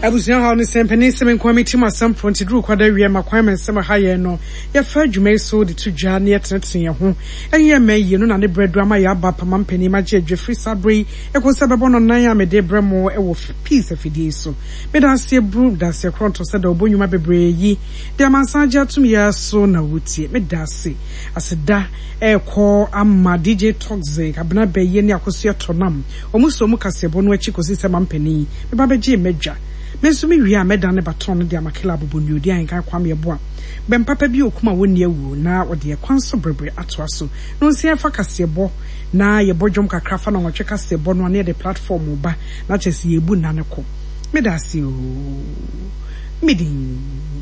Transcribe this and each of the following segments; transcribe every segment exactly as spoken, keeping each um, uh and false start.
Abusia ha ne sempeni semen kwamiti masam fronti dru kwada wie makwan mensem ha ye no ye fa dwumai so de to dwa ne yeteneten ye ho enye maye no na ne bredu ama ya ba pa mampeni magye adwefri sabre ekonse bebo no nan ya me de bremo e wo peace afidie so me da se bru da se kronto se da obonyuma bebre yi de mansanje atum ya so na wutie me da se aseda e ko amma D J Toxic abna be ye ne akoso etonam omuso mu kasebo no achi kosi se mampeni me ba beje medwa Mesumi wi a meda ne baton de amakela bobonyo di anka kwam ye boa bem papa bi okuma woni awu na ode ye kwanso brebre atoa so no nsi afa kasebo na ye bodwom kakra fa no nwotwe kasebo no ne de platform ba na chese ye bu nane ko meda se o midin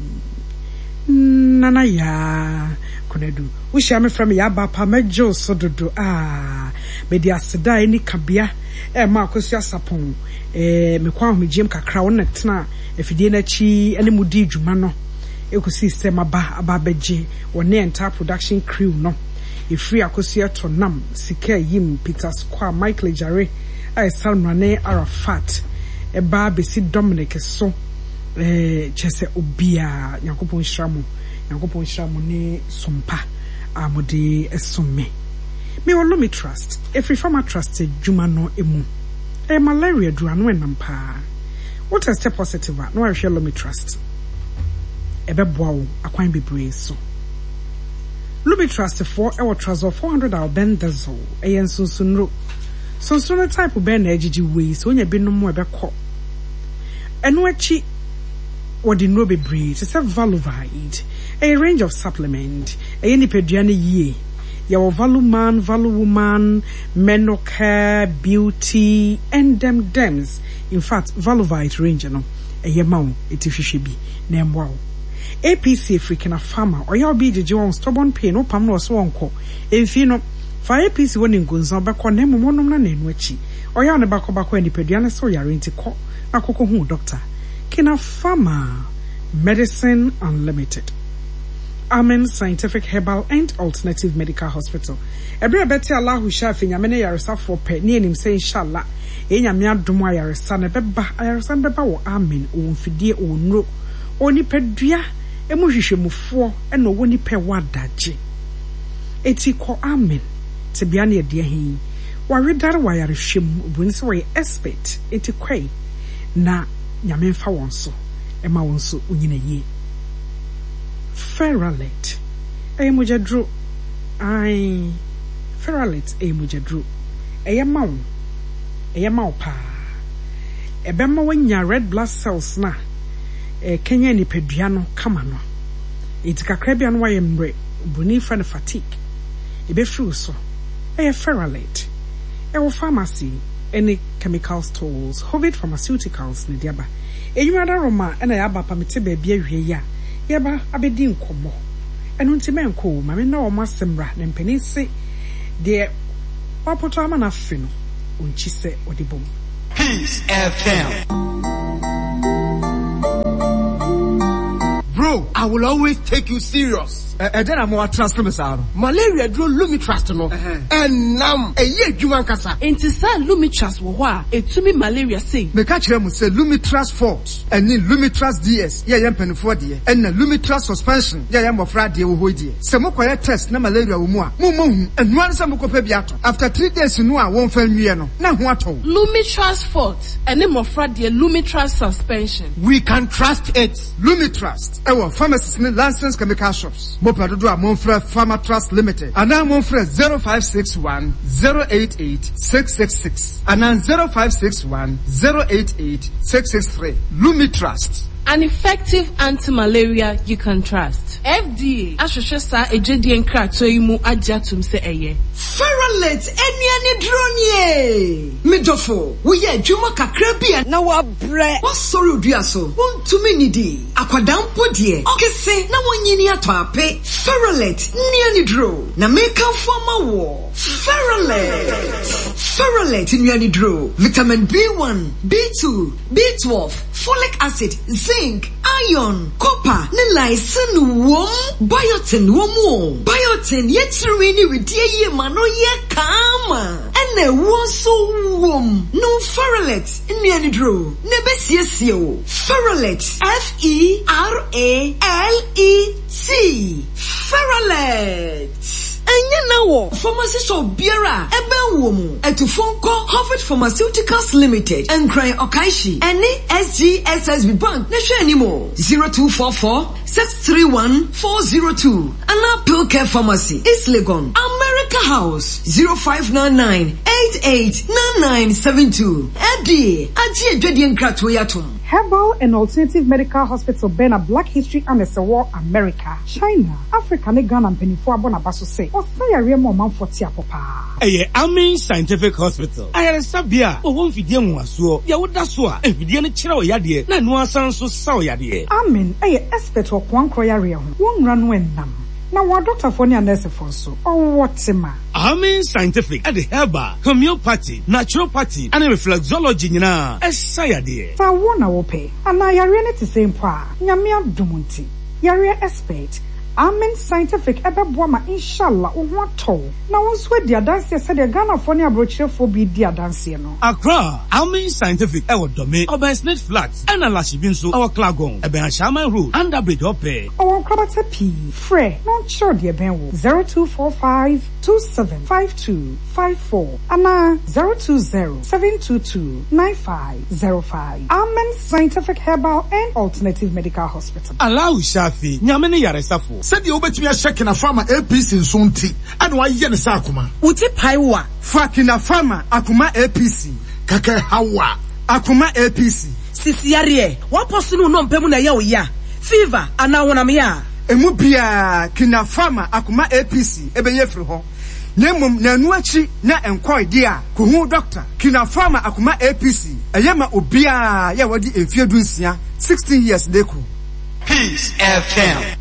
nana ya konedu ushia me from ya ba pa mejo so dodo ah media aseda ni kabia e ma akosu asapon eh me kwa ho gym kakra won tena efidie na chi ene mudi dwuma no ecosystem aba aba beje won enter production crew no e free akosu eto nam sika yim Peter Square Michael Jare ai Salmane Arafat e ba besi Dominic so eh chese obia yakopon hramu yakopon hramu ne sompa amode esomme me wolo me trust every farmer trusted juma no emu e malaria dru anu enampa what is step positive no I share me trust e be boa wo akwan bebre so Lumi trust for e wo trust of four hundred al bendazo e yen sunsunro sunsunro type ben na ejiji we so nya binom e be ko eno achi wodi no bebre to say Valovide a range of supplement e ni peduane yie your value man, value woman, menocare, beauty, and them dems. In fact, Valovite range, no, a yamau, it ifishibi, name wow. A P C freaking a farmer, or your be the John stubborn pain, no pam no swanko. If you know, for A P C winning guns on back on name one of name wechi, or your bako bako any pediana so you're into co, a coco who doctor. Can a farmer, medicine unlimited. Amen Scientific Herbal and Alternative Medical Hospital. Every better Allah who shall fin yamene yaresa for pe ni enim say inshallah. Enya me adomo yaresa na beba yaresa beba wo amen o mfidie o nro. Oni pedua emu hwehwemufo e no woni pe wadaje. Eti ko amen. Te bia na de hin. Wa redare wa yarehwem obuni se we expert eti kwai na nyame mfa won so. E ma won so onyina ye. Ferralet e mujadru ai Ferralet e mujadru e yamaw e yamaw pa e be ma wanya red blood cells na e kenya ni pedua no kama no itikakra bia no wa yembre boni fa na fatigue e be fru so e Ferralet e wo pharmacy any chemical stores Hovid Pharmaceuticals ni diaba e yumada roma e na ya ba pa mete ba bia hwe ya yeba abedi nkomo enu ntime nko ma me na o masembra na mpeni se de wapoto ama na fe no onchi se odibom Peace F M. Bro, I will always take you serious. Eh then I'm trust me sir. Malaria dro Lumi trust no. And nam e ye dwuma nkasa. Enti sa Lumi trust wo ho a etumi malaria sei. Me ka kire mu say Lumi trust Forte and ni Lumi trust D S. Ye ye mpanifo de. And na Lumi trust suspension. Ye ye mofra de wo ho die. Se mo koye test na malaria wo mu a. Mo mo hu. Enu an se mo kopa bi ato. After three days no a won fa nwie no. Na ho ato. Lumi trust Forte and ni mofra de Lumi trust suspension. We can trust it. Lumi trust. Our pharmacists and licensed chemical shops. Mopadodo a Monfre Pharma Trust Limited. And now Monfre zero five six one zero eight eight six six six. And now zero five six one zero eight eight six six three. Lumi Trust. An effective anti-malaria you can trust. F D A ashoshe sa ejedi enkrato imu ajatum se eye. Ferralet eni ani dronye. Medofo, wo ye adwuma kakra bia na wa bre. Wa sorry odua so. Wontumi nidi. Akwadampo de. Okese na wonyini ato ape. Ferralet ni ani dro. Na meka foma wo. Ferralet. Ferralet ni ani dro. Vitamin B one, B two, B twelve. folic acid, zinc, iron, copper, ne lysine wom, biotin womo. Biotin yetiri ni ridie ye mano ye kama. Ene wonso wom. No Ferrolet ni anidro. Ne besiesie o. Ferrolet, F E R A L E T. Ferrolet. Enye na wo pharmacy shop biara ebe wo mu etufonko Harvard Pharmaceuticals Limited Nkran Okaishi ene S G S S B Bank na hwe animo zero two four four six three one four zero two ana Pilcare Pharmacy East Legon America House zero five nine nine eight eight nine nine seven two edi aji edwedi nkrato yatom. Herbal and Alternative Medical Hospital Bena Black History and the War America, China, Africa, ne Ghana and Penifua Bonabaso say, or say a real man for Tiapopa. Aye, Amin Scientific Hospital. I had a sabia, or one video was so, ya would that's what, if you didn't chill yadi, na no sound so sour yadi. Amin, aye, expert of one croyaria, one run when nam. Now what doctor for near nurse for so, or what's a man? Amin Scientific at the herbal, homeopathy, naturopathy, and reflexology na esayade. Sa wona wo pay, and I are to same pa, Yamia Dumunti, Yarea expert. Amen Scientific ebe boama inshallah o ho to na won so dia dance said the Ghana for ne abrochire for bi dia dance no Accra Amen Scientific e wo dome Oben Snake Flats and alashi bi nso our Klagon ebe Shaman Road under bridge ope o krabata p free no sure dia ben wo zero two four five two seven five two five four ana zero two zero seven two two nine five zero five. Amen Scientific Herbal and Alternative Medical Hospital. Allow Shafi nyame ne yaresafo said you obetumi a check na farmer A P C nsonti and why ye ne sa akoma uti paiwa fakina farmer akoma A P C kaka hawa akoma A P C sisiare wa posunu no mpemu na ye oya fever ana wona me ya emu bia kina farmer akoma A P C ebeye firi ho nemum na anu achi na enkoy dia ko hu doctor kina farmer akoma A P C eyema obia ya wadi emfie dunsia sixteen years deku. Peace F M.